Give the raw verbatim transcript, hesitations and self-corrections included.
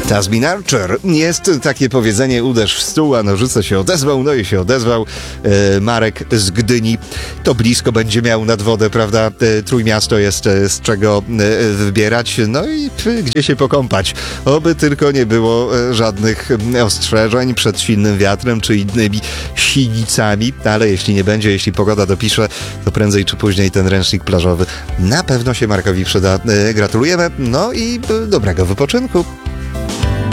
Tasmin Archer. Jest takie powiedzenie: uderz w stół, a nożyce się odezwał. No i się odezwał. E, Marek z Gdyni to blisko będzie miał nad wodę, prawda? E, Trójmiasto jest e, z czego e, wybierać. No i e, gdzie się pokąpać. Oby tylko nie było e, żadnych e, ostrzeżeń przed silnym wiatrem czy innymi sinicami. Ale jeśli nie będzie, jeśli pogoda dopisze, to prędzej czy później ten ręcznik plażowy na pewno się Markowi przyda. E, gratulujemy. No i e, dobrego wypoczynku.